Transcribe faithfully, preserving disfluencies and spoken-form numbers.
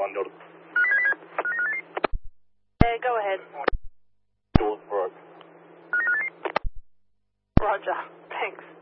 one Delta. Yeah, go ahead. Doors broke. Roger. Thanks.